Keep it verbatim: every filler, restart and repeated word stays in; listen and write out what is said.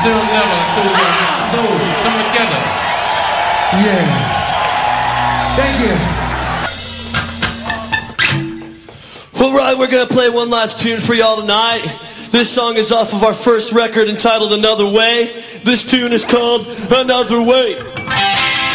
zero level until we get the soul come together. Yeah. Thank you. All right, we're gonna play one last tune for y'all tonight. This song is off of our first record entitled Another Way. This tune is called Another Way.